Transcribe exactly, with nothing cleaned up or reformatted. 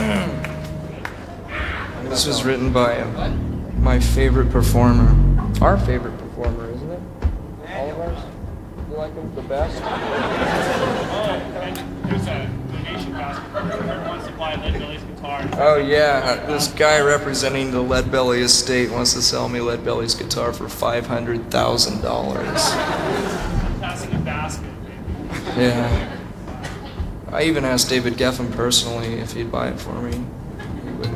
This was written by uh, my favorite performer. Our favorite performer, isn't it? All of ours? You like him the best? Oh, and there's a donation basket. Whoever wants to buy Lead Belly's guitar. Oh yeah, this guy representing the Lead Belly estate wants to sell me Lead Belly's guitar for five hundred thousand dollars. Passing a basket. Yeah. I even asked David Geffen personally if he'd buy it for me.